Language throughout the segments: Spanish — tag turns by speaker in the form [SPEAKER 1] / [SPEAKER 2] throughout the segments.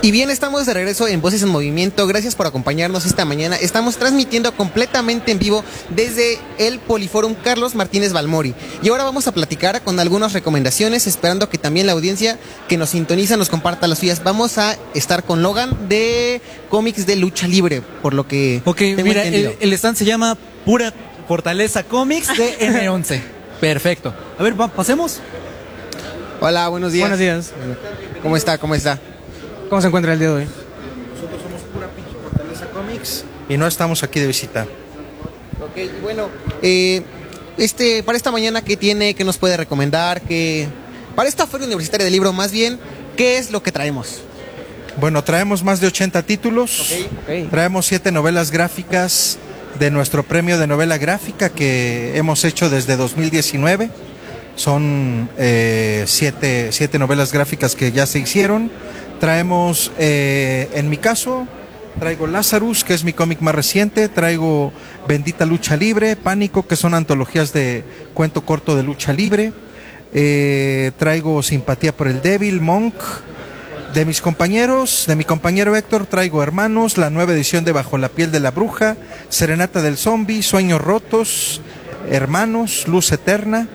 [SPEAKER 1] Y bien, estamos de regreso en Voces en Movimiento. Gracias por acompañarnos esta mañana. Estamos transmitiendo completamente en vivo desde el Poliforum Carlos Martínez Balmori. Y ahora vamos a platicar con algunas recomendaciones, esperando que también la audiencia que nos sintoniza nos comparta las suyas. Vamos a estar con Logan de cómics de lucha libre, por lo que tengo
[SPEAKER 2] mira,
[SPEAKER 1] entendido.
[SPEAKER 2] el stand se llama Pura Fortaleza Comics de N11. Perfecto. A ver, pasemos.
[SPEAKER 1] Hola, buenos días.
[SPEAKER 3] Buenos días.
[SPEAKER 1] ¿Cómo está? ¿Cómo está?
[SPEAKER 3] ¿Cómo se encuentra el día de hoy?
[SPEAKER 4] Nosotros somos Pura Pinche Fortaleza Comics y no estamos aquí de visita.
[SPEAKER 1] Ok, bueno, para esta mañana, ¿qué nos puede recomendar? Para esta feria universitaria del libro, más bien, ¿qué es lo que traemos?
[SPEAKER 4] Bueno, traemos más de 80 títulos.
[SPEAKER 1] Ok.
[SPEAKER 4] Traemos 7 novelas gráficas de nuestro premio de novela gráfica que hemos hecho desde 2019. Son 7 novelas gráficas que ya se hicieron. Traemos, en mi caso, traigo Lazarus, que es mi cómic más reciente. Traigo Bendita Lucha Libre, Pánico, que son antologías de cuento corto de lucha libre. Traigo Simpatía por el Débil, Monk. De mis compañeros, de mi compañero Héctor, traigo Hermanos, la nueva edición de Bajo la Piel de la Bruja, Serenata del Zombie, Sueños Rotos, Hermanos, Luz Eterna.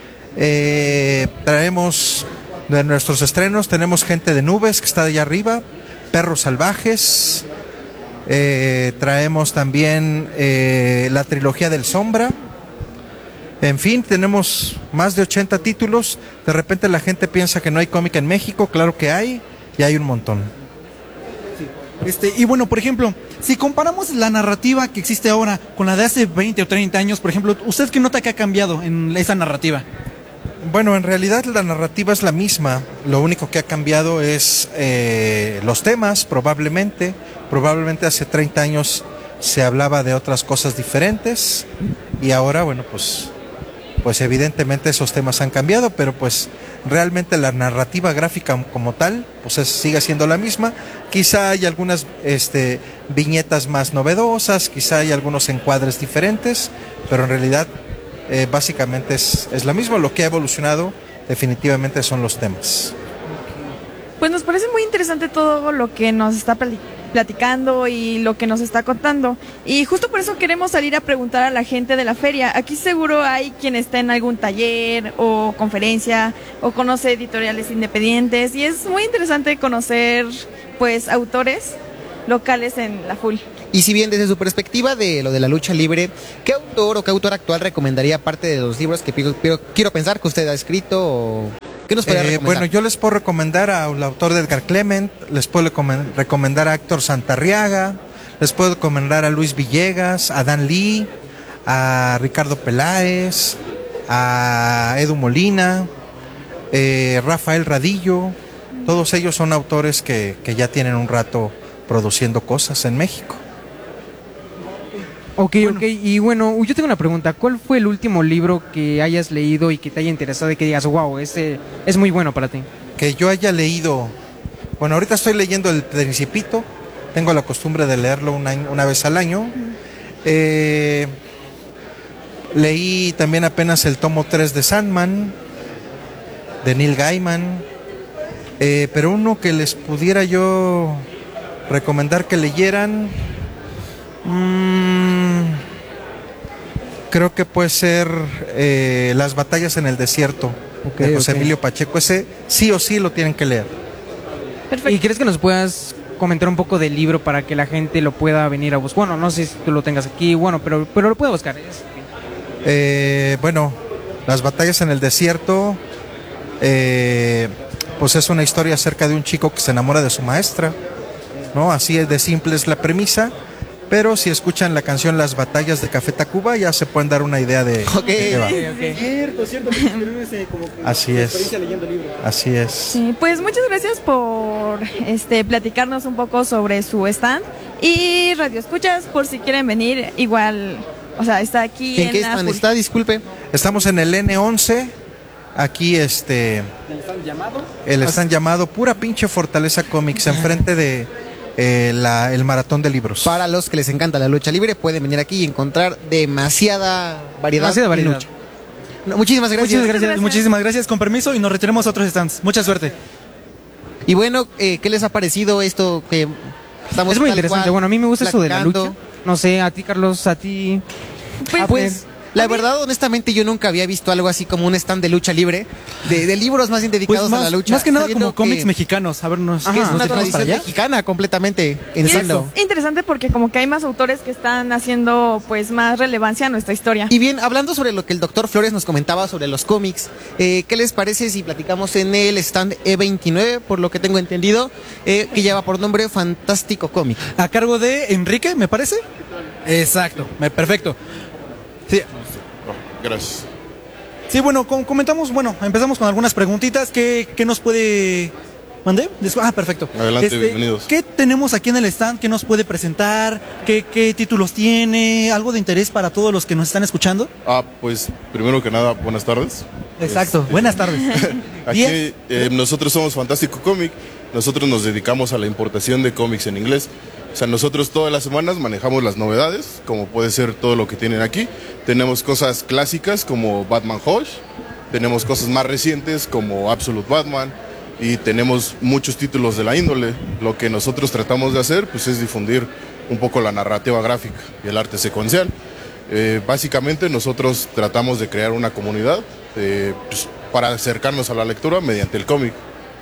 [SPEAKER 4] Traemos de nuestros estrenos, tenemos Gente de Nubes, que está allá arriba, Perros Salvajes. Traemos también la trilogía del Sombra. En fin, tenemos más de 80 títulos. De repente la gente piensa que no hay cómic en México, claro que hay. Y hay un montón.
[SPEAKER 2] Y bueno, por ejemplo, si comparamos la narrativa que existe ahora con la de hace 20 o 30 años, por ejemplo, ¿usted qué nota que ha cambiado en esa narrativa?
[SPEAKER 4] Bueno, en realidad la narrativa es la misma. Lo único que ha cambiado es los temas, probablemente. Probablemente hace 30 años se hablaba de otras cosas diferentes. Y ahora, bueno, pues evidentemente esos temas han cambiado, pero pues realmente la narrativa gráfica como tal, pues sigue siendo la misma. Quizá hay algunas viñetas más novedosas, quizá hay algunos encuadres diferentes, pero en realidad básicamente es la misma. Lo que ha evolucionado definitivamente son los temas.
[SPEAKER 5] Pues nos parece muy interesante todo lo que nos está platicando y lo que nos está contando. Y justo por eso queremos salir a preguntar a la gente de la feria. Aquí seguro hay quien está en algún taller o conferencia o conoce editoriales independientes. Y es muy interesante conocer, pues, autores locales en la FUL.
[SPEAKER 1] Y si bien desde su perspectiva de lo de la lucha libre, ¿qué autor o qué autor actual recomendaría, aparte de los libros que quiero pensar que usted ha escrito? O ¿qué nos puede recomendar?
[SPEAKER 4] Bueno, yo les puedo recomendar al autor de Edgar Clement, les puedo recomendar a Héctor Santarriaga, les puedo recomendar a Luis Villegas, a Dan Lee, a Ricardo Peláez, a Edu Molina, Rafael Radillo. Todos ellos son autores que ya tienen un rato produciendo cosas en México.
[SPEAKER 3] Ok. Y bueno, yo tengo una pregunta. ¿Cuál fue el último libro que hayas leído y que te haya interesado y que digas, wow, este es muy bueno para ti?
[SPEAKER 4] Que yo haya leído... Bueno, ahorita estoy leyendo El Principito. Tengo la costumbre de leerlo una vez al año. Leí también apenas el tomo 3 de Sandman, de Neil Gaiman. Pero uno que les pudiera yo recomendar que leyeran... creo que puede ser Las batallas en el desierto, de José Emilio Pacheco. Ese sí o sí lo tienen que leer.
[SPEAKER 5] Perfecto.
[SPEAKER 3] ¿Y crees que nos puedas comentar un poco del libro para que la gente lo pueda venir a buscar? Bueno, no sé si tú lo tengas aquí, bueno, pero lo puede buscar.
[SPEAKER 4] Bueno, Las batallas en el desierto, pues es una historia acerca de un chico que se enamora de su maestra, ¿no? Así de simple es la premisa. Pero si escuchan la canción Las batallas de Café Tacuba, ya se pueden dar una idea de qué va.
[SPEAKER 3] Cierto.
[SPEAKER 4] Así es. Así es.
[SPEAKER 5] Sí, pues muchas gracias por platicarnos un poco sobre su stand. Y Radio Escuchas, por si quieren venir, igual, o sea, está aquí
[SPEAKER 1] ¿En qué stand está? Disculpe.
[SPEAKER 4] Estamos en el N11. Aquí ¿El stand llamado Pura Pinche Fortaleza Comics, enfrente de el maratón de libros.
[SPEAKER 1] Para los que les encanta la lucha libre, pueden venir aquí y encontrar demasiada variedad. De lucha. No, muchísimas gracias.
[SPEAKER 2] Muchísimas gracias. Con permiso y nos retiremos a otros stands. Mucha suerte.
[SPEAKER 1] Y bueno, ¿qué les ha parecido esto que estamos
[SPEAKER 3] Es muy
[SPEAKER 1] tal
[SPEAKER 3] interesante.
[SPEAKER 1] cual
[SPEAKER 3] Bueno, a mí me gusta eso de la
[SPEAKER 1] platicando?
[SPEAKER 3] lucha. No sé, a ti, Carlos, a ti.
[SPEAKER 1] Pues, la verdad, honestamente, yo nunca había visto algo así como un stand de lucha libre, de libros más bien dedicados
[SPEAKER 2] Pues
[SPEAKER 1] a la lucha.
[SPEAKER 2] más que nada
[SPEAKER 1] sabiendo
[SPEAKER 2] como cómics
[SPEAKER 1] que-
[SPEAKER 2] mexicanos. A ver, nos,
[SPEAKER 1] que es
[SPEAKER 2] nos
[SPEAKER 1] una
[SPEAKER 2] dejamos para
[SPEAKER 1] tradición
[SPEAKER 2] allá.
[SPEAKER 1] mexicana completamente. En
[SPEAKER 5] Y
[SPEAKER 1] serio.
[SPEAKER 5] es interesante porque como que hay más autores que están haciendo pues más relevancia a nuestra historia.
[SPEAKER 1] Y bien, hablando sobre lo que el doctor Flores nos comentaba sobre los cómics, ¿qué les parece si platicamos en el stand E29, por lo que tengo entendido, que lleva por nombre Fantástico Cómic?
[SPEAKER 2] A cargo de Enrique, ¿me parece? Exacto, perfecto. Sí,
[SPEAKER 6] Gracias.
[SPEAKER 2] sí, bueno, comentamos, bueno, empezamos con algunas preguntitas. ¿Qué nos puede... ¿Mandé? Perfecto.
[SPEAKER 6] Adelante, bienvenidos.
[SPEAKER 2] ¿Qué tenemos aquí en el stand? ¿Qué nos puede presentar? ¿Qué títulos tiene? ¿Algo de interés para todos los que nos están escuchando?
[SPEAKER 6] Pues primero que nada, buenas tardes.
[SPEAKER 2] Exacto, buenas tardes.
[SPEAKER 6] Aquí
[SPEAKER 2] Bien.
[SPEAKER 6] nosotros somos Fantástico Cómic, nosotros nos dedicamos a la importación de cómics en inglés. O sea, nosotros todas las semanas manejamos las novedades, como puede ser todo lo que tienen aquí. Tenemos cosas clásicas como Batman Hush, tenemos cosas más recientes como Absolute Batman y tenemos muchos títulos de la índole. Lo que nosotros tratamos de hacer pues, es difundir un poco la narrativa gráfica y el arte secuencial. Básicamente nosotros tratamos de crear una comunidad pues, para acercarnos a la lectura mediante el cómic.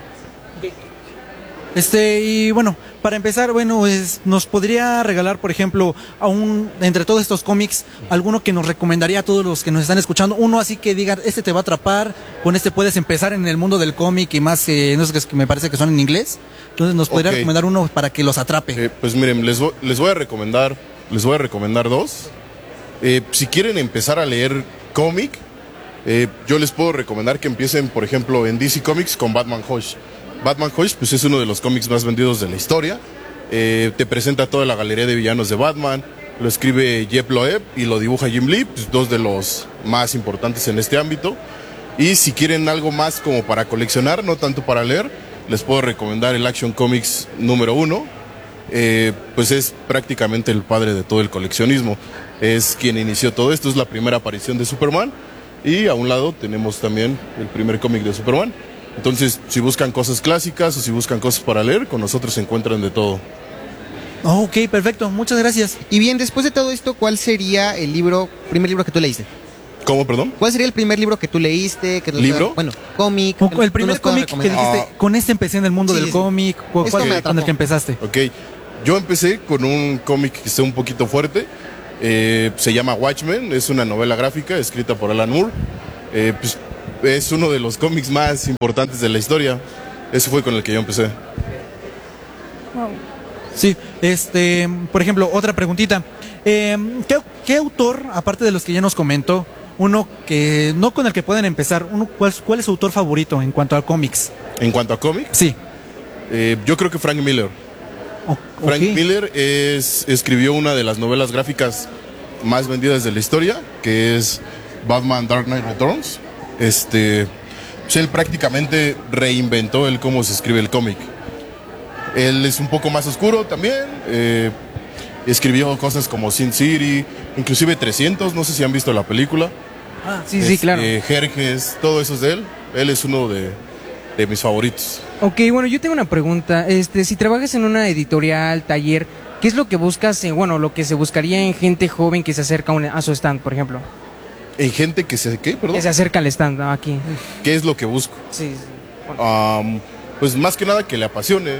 [SPEAKER 2] Y bueno, para empezar, bueno, nos podría regalar, por ejemplo, entre todos estos cómics, alguno que nos recomendaría a todos los que nos están escuchando, uno así que diga, este te va a atrapar, con este puedes empezar en el mundo del cómic y más, no sé, que me parece que son en inglés, entonces nos podría
[SPEAKER 6] Ok.
[SPEAKER 2] recomendar uno para que los atrape.
[SPEAKER 6] Pues miren, les voy a recomendar dos. Si quieren empezar a leer cómic, yo les puedo recomendar que empiecen, por ejemplo, en DC Comics con Batman Hush. Batman Hush pues, es uno de los cómics más vendidos de la historia. Te presenta toda la galería de villanos de Batman. Lo escribe Jeff Loeb y lo dibuja Jim Lee, pues, dos de los más importantes en este ámbito. Y si quieren algo más como para coleccionar, no tanto para leer, les puedo recomendar el Action Comics número 1. Pues es prácticamente el padre de todo el coleccionismo. Es quien inició todo esto, es la primera aparición de Superman. Y a un lado tenemos también el primer cómic de Superman. Entonces, si buscan cosas clásicas o si buscan cosas para leer, con nosotros se encuentran de todo.
[SPEAKER 2] Ok, perfecto, muchas gracias.
[SPEAKER 1] Y bien, después de todo esto, ¿cuál sería el primer libro que tú leíste?
[SPEAKER 6] ¿Cómo, perdón?
[SPEAKER 1] ¿Cuál sería el primer libro que tú leíste? Que
[SPEAKER 6] ¿Libro?
[SPEAKER 1] Bueno, cómic.
[SPEAKER 2] O
[SPEAKER 1] que
[SPEAKER 2] el
[SPEAKER 1] tú nos
[SPEAKER 2] primer
[SPEAKER 1] puedas
[SPEAKER 2] cómic que
[SPEAKER 1] recomendar.
[SPEAKER 2] dijiste, con este empecé en el mundo
[SPEAKER 1] Sí,
[SPEAKER 2] del
[SPEAKER 1] sí.
[SPEAKER 2] cómic,
[SPEAKER 1] Esto me
[SPEAKER 2] con el
[SPEAKER 1] atrapó.
[SPEAKER 2] que empezaste?
[SPEAKER 6] Ok, yo empecé con un cómic que está un poquito fuerte. Se llama Watchmen, es una novela gráfica escrita por Alan Moore. Pues, es uno de los cómics más importantes de la historia. Ese fue con el que yo empecé.
[SPEAKER 5] Wow.
[SPEAKER 2] Sí, por ejemplo, otra preguntita. ¿Qué autor, aparte de los que ya nos comentó, uno que no con el que pueden empezar, cuál es su autor favorito en cuanto a cómics?
[SPEAKER 6] En cuanto a cómics,
[SPEAKER 2] Sí.
[SPEAKER 6] yo creo que Frank Miller. Frank
[SPEAKER 2] Ok.
[SPEAKER 6] Miller escribió una de las novelas gráficas más vendidas de la historia, que es Batman Dark Knight Returns. Pues él prácticamente reinventó el cómo se escribe el cómic. Él es un poco más oscuro también. Escribió cosas como Sin City, inclusive 300, no sé si han visto la película.
[SPEAKER 3] Sí, claro.
[SPEAKER 6] Jerjes, todo eso es de él. Él es uno de mis favoritos.
[SPEAKER 3] Ok, bueno, yo tengo una pregunta. Si trabajas en una editorial, taller, ¿qué es lo que buscas, lo que se buscaría en gente joven que se acerca a su stand, por ejemplo?
[SPEAKER 6] En gente que se... ¿Qué? Perdón.
[SPEAKER 3] Que se acerca al stand, ¿no? Aquí.
[SPEAKER 6] ¿Qué es lo que busco?
[SPEAKER 3] Sí.
[SPEAKER 6] Pues más que nada que le apasione.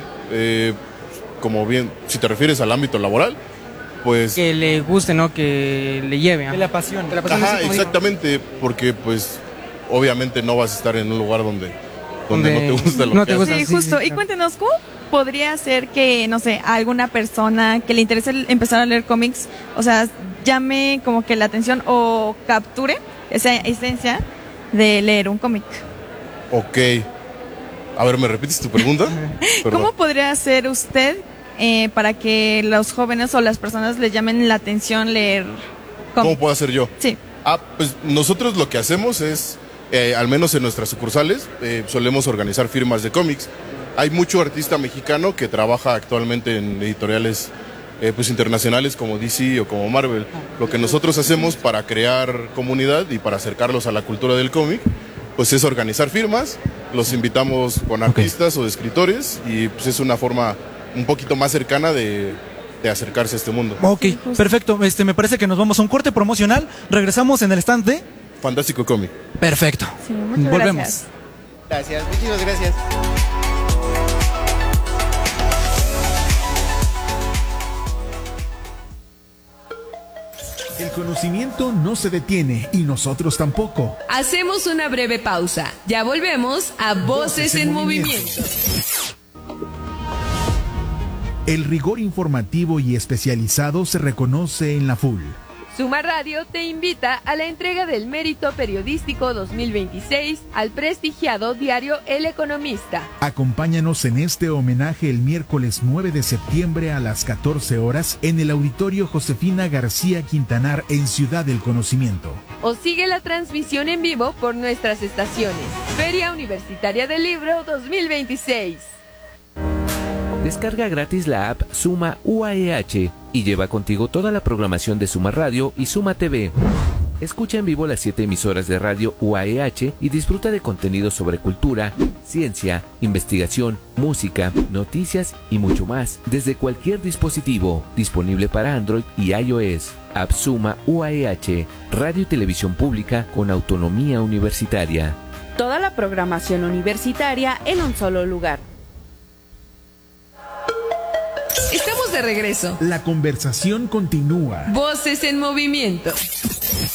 [SPEAKER 6] Como bien, si te refieres al ámbito laboral, pues...
[SPEAKER 3] Que le guste, ¿no? Que le lleve.
[SPEAKER 2] Que le apasione.
[SPEAKER 3] Que le apasione,
[SPEAKER 6] Ajá,
[SPEAKER 3] sí, como digo.
[SPEAKER 6] exactamente, porque pues obviamente no vas a estar en un lugar donde no te gusta lo
[SPEAKER 3] no
[SPEAKER 6] que
[SPEAKER 3] te
[SPEAKER 6] haces.
[SPEAKER 3] gusta.
[SPEAKER 5] Sí,
[SPEAKER 3] sí,
[SPEAKER 5] justo.
[SPEAKER 3] sí,
[SPEAKER 5] Y
[SPEAKER 3] claro.
[SPEAKER 5] cuéntenos, ¿cómo podría ser que, no sé, a alguna persona que le interese empezar a leer cómics, o sea, llame como que la atención o capture esa esencia de leer un cómic?
[SPEAKER 6] Ok. A ver, ¿me repites tu pregunta? Perdón.
[SPEAKER 5] ¿Cómo podría hacer usted para que los jóvenes o las personas le llamen la atención leer
[SPEAKER 6] ¿Cómo
[SPEAKER 5] cómics?
[SPEAKER 6] puedo hacer yo?
[SPEAKER 5] Sí.
[SPEAKER 6] Pues nosotros lo que hacemos es, al menos en nuestras sucursales, solemos organizar firmas de cómics. Hay mucho artista mexicano que trabaja actualmente en editoriales pues internacionales como DC o como Marvel. Lo que nosotros hacemos para crear comunidad y para acercarlos a la cultura del cómic pues es organizar firmas, los invitamos con artistas o escritores y pues es una forma un poquito más cercana de acercarse a este mundo.
[SPEAKER 2] Ok, perfecto. Me parece que nos vamos a un corte promocional. Regresamos en el stand de
[SPEAKER 6] Fantástico Cómic.
[SPEAKER 2] Perfecto.
[SPEAKER 5] Sí, muchas
[SPEAKER 2] Volvemos.
[SPEAKER 5] gracias.
[SPEAKER 1] Gracias, muchísimas gracias.
[SPEAKER 7] El conocimiento no se detiene y nosotros tampoco.
[SPEAKER 8] Hacemos una breve pausa. Ya volvemos a Voces en Movimiento.
[SPEAKER 7] El rigor informativo y especializado se reconoce en la FUL.
[SPEAKER 8] Suma Radio te invita a la entrega del Mérito Periodístico 2026 al prestigiado diario El Economista.
[SPEAKER 7] Acompáñanos en este homenaje el miércoles 9 de septiembre a las 14 horas en el Auditorio Josefina García Quintanar en Ciudad del Conocimiento.
[SPEAKER 8] O sigue la transmisión en vivo por nuestras estaciones. Feria Universitaria del Libro 2026.
[SPEAKER 9] Descarga gratis la app Suma UAEH y lleva contigo toda la programación de Suma Radio y Suma TV. Escucha en vivo las 7 emisoras de radio UAEH y disfruta de contenido sobre cultura, ciencia, investigación, música, noticias y mucho más desde cualquier dispositivo, disponible para Android y iOS. App Suma UAEH, radio y televisión pública con autonomía universitaria.
[SPEAKER 10] Toda la programación universitaria en un solo lugar.
[SPEAKER 8] Estamos de regreso.
[SPEAKER 7] La conversación continúa.
[SPEAKER 8] Voces en Movimiento.